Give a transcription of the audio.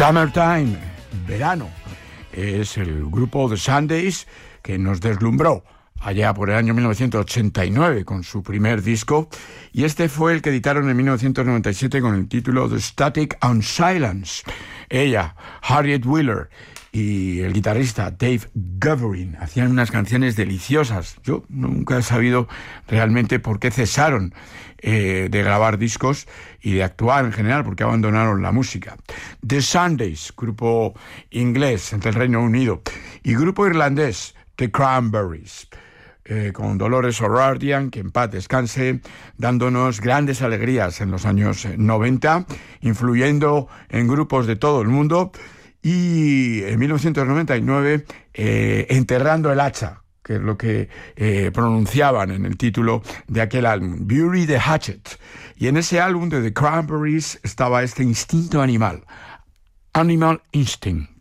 Summertime, verano, es el grupo The Sundays que nos deslumbró allá por el año 1989 con su primer disco, y este fue el que editaron en 1997 con el título The Static and Silence. Ella, Harriet Wheeler, y el guitarrista Dave Gavin hacían unas canciones deliciosas. Yo nunca he sabido realmente por qué cesaron de grabar discos y de actuar en general, porque abandonaron la música. The Sundays, grupo inglés del Reino Unido, y grupo irlandés The Cranberries, con Dolores O'Riordan, que en paz descanse, dándonos grandes alegrías en los años 90, influyendo en grupos de todo el mundo, y en 1999 enterrando el hacha, que es lo que pronunciaban en el título de aquel álbum, Bury the Hatchet. Y en ese álbum de The Cranberries estaba este instinto animal, Animal Instinct.